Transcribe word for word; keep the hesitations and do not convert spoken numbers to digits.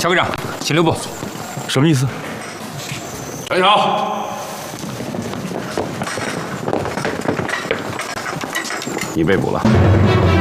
乔科长，请留步。 什么意思？ 站好！你被捕了。